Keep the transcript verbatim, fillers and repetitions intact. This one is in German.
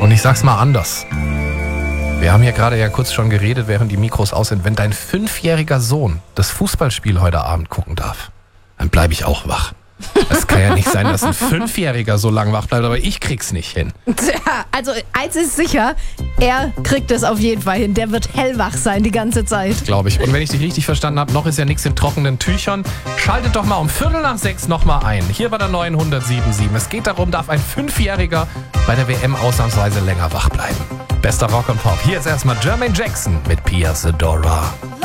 Und ich sag's mal anders. Wir haben hier gerade ja kurz schon geredet, während die Mikros aus sind. Wenn dein fünfjähriger Sohn das Fußballspiel heute Abend gucken darf, dann bleibe ich auch wach. Es kann ja nicht sein, dass ein Fünfjähriger so lang wach bleibt, aber ich krieg's nicht hin. Tja, also eins ist sicher, er kriegt es auf jeden Fall hin. Der wird hellwach sein die ganze Zeit. Glaube ich. Und wenn ich dich richtig verstanden habe, noch ist ja nichts in trockenen Tüchern. Schaltet doch mal um Viertel nach sechs nochmal ein. Hier bei der neunhundertsieben Komma sieben. Es geht darum, darf ein Fünfjähriger bei der W M ausnahmsweise länger wach bleiben. Bester Rock und Pop. Hier ist erstmal Jermaine Jackson mit Pia Sedora.